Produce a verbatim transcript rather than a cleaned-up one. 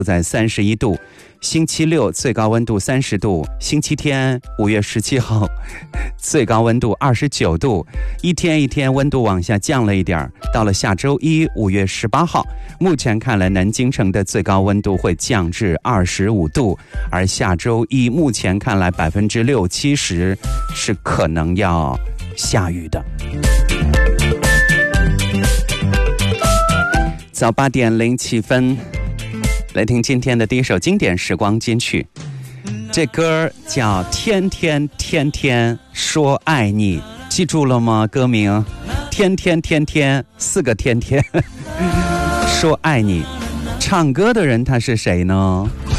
在三十一度，星期六最高温度三十度，星期天五月十七号最高温度二十九度，一天一天温度往下降了一点。到了下周一五月十八号，目前看来南京城的最高温度会降至二十五度，而下周一目前看来百分之六七十是可能要下雨的。早八点零七分。来听今天的第一首经典时光金曲，这歌叫《天天天天说爱你》，记住了吗？歌名天天天天四个天天说爱你。唱歌的人他是谁呢？